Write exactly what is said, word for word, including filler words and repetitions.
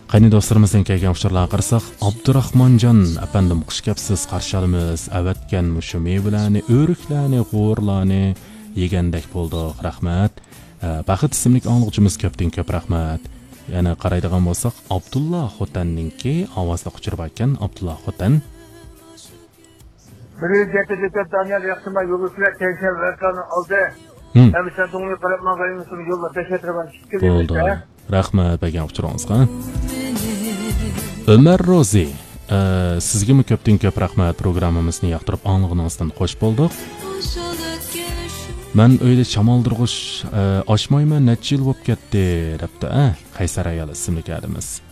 Qayni do'stlarimizdan kelgan uchurlarga qarasak, Abdurahmonjon apandim xush kelibsiz, qarshi olamiz. Avatgan mushu mevalarni, o'riklarni, g'o'rlarni yegandek bo'ldik. Rahmat. Baxit ismli anglovchimiz ko'pdan ko'p rahmat. Yana qaraydigan bo'lsak, Abdullah Xotanninki ovozda quchirib aytgan Abdullah Xotan. Bir jetede Daniel Yaxşımay yolcular teşekkür ederim aldı. Hem sen doğru qarabman qayımsın yo'lda teşekkür ederim. Bo'ldi. Rahmat bergan uchuringizga. Ömer Rozi, sizga mi ko'pdan ko'p rahmat, programmamizni yoqtirib anglag'iningizdan xush bo'ldik. Men uyda shamoldirg'ish ochmayman, necha yil bo'lib ketdi, debdi, a? Qaysar ayol ismli kadimiz.